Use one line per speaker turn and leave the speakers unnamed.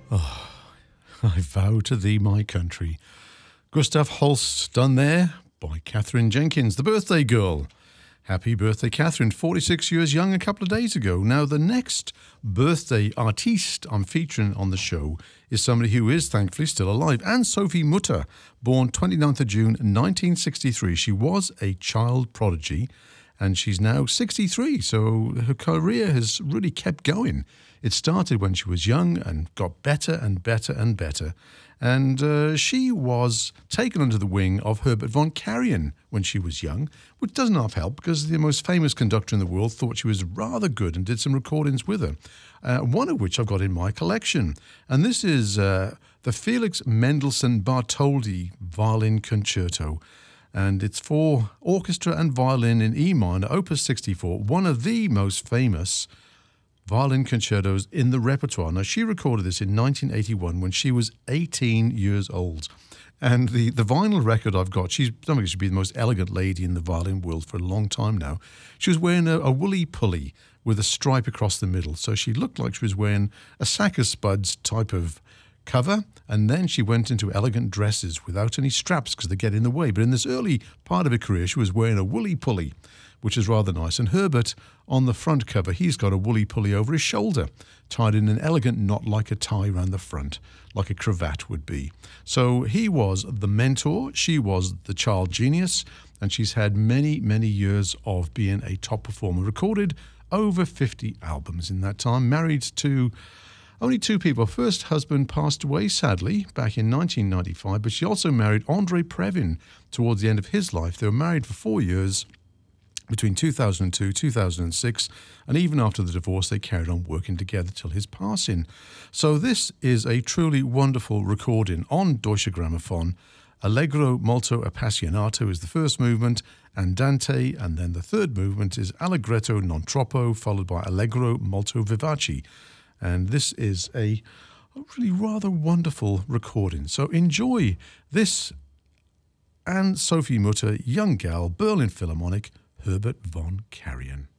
I vow to thee, my country. Gustav Holst, done there by Catherine Jenkins, the birthday girl. Happy birthday, Catherine. 46 years young a couple of days ago. Now, the next birthday artiste I'm featuring on the show is somebody who is thankfully still alive. Anne-Sophie Mutter, born 29th of June 1963. She was a child prodigy and she's now 63, so her career has really kept going. It started when she was young and got better and better and better. And she was taken under the wing of Herbert von Karajan when she was young, which doesn't half help because the most famous conductor in the world thought she was rather good and did some recordings with her, one of which I've got in my collection. And this is the Felix Mendelssohn Bartholdy Violin Concerto. And it's for orchestra and violin in E minor, Opus 64, one of the most famous violin concertos in the repertoire. Now, she recorded this in 1981 when she was 18 years old. And the vinyl record I've got, she's somebody should be the most elegant lady in the violin world for a long time now. She was wearing a woolly pulley with a stripe across the middle. So she looked like she was wearing a sack of spuds type of cover, and then she went into elegant dresses without any straps because they get in the way. But in this early part of her career, she was wearing a woolly pulley, which is rather nice. And Herbert, on the front cover, he's got a woolly pulley over his shoulder, tied in an elegant knot like a tie around the front, like a cravat would be. So he was the mentor, she was the child genius, and she's had many, many years of being a top performer. Recorded over 50 albums in that time, married to only two people. Her first husband passed away, sadly, back in 1995, but she also married Andre Previn towards the end of his life. They were married for 4 years, between 2002, 2006, and even after the divorce, they carried on working together till his passing. So this is a truly wonderful recording on Deutsche Grammophon. Allegro molto appassionato is the first movement, Andante, and then the third movement is Allegretto non troppo, followed by Allegro molto vivace. And this is a really rather wonderful recording. So enjoy this Anne-Sophie Mutter, young gal, Berlin Philharmonic, Herbert von Karajan.